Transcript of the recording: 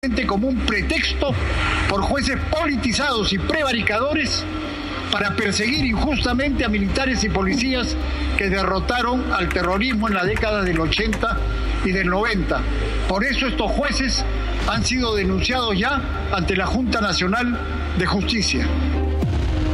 como un pretexto por jueces politizados y prevaricadores para perseguir injustamente a militares y policías que derrotaron al terrorismo en la década del 80 y del 90. Por eso estos jueces han sido denunciados ya ante la Junta Nacional de Justicia.